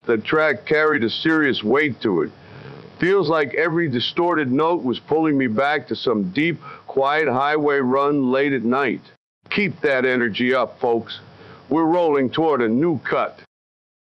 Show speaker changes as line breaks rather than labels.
The track carried a serious weight to it. Feels like every distorted note was pulling me back to some deep, quiet highway run late at night. Keep that energy up, folks. We're rolling toward a new cut.